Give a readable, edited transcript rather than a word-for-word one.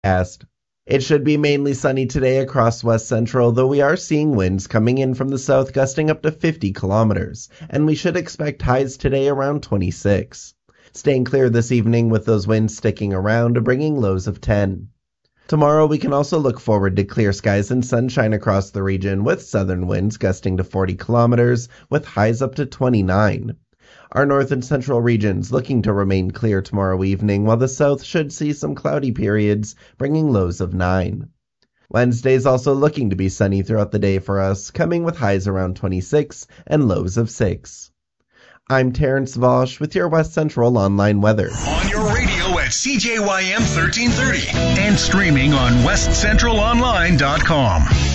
Asked. It should be mainly sunny today across west central, though we are seeing winds coming in from the south gusting up to 50 kilometers, and we should expect highs today around 26. Staying clear this evening with those winds sticking around, bringing lows of 10. Tomorrow we can also look forward to clear skies and sunshine across the region, with southern winds gusting to 40 kilometers, with highs up to 29. Our north and central regions looking to remain clear tomorrow evening, while the south should see some cloudy periods, bringing lows of 9. Wednesday is also looking to be sunny throughout the day for us, coming with highs around 26 and lows of 6. I'm Terrence Vosch with your West Central Online weather. On your radio at CJYM 1330 and streaming on westcentralonline.com.